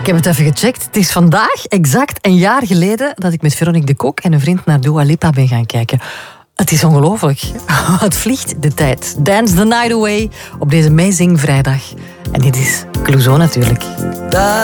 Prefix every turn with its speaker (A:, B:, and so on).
A: Ik heb het even gecheckt. Het is vandaag exact een jaar geleden dat ik met Veronique de Kok en een vriend naar Dua Lipa ben gaan kijken. Het is ongelooflijk. Het vliegt de tijd. Dance the night away op deze Amazing Vrijdag. En dit is Clouseau natuurlijk.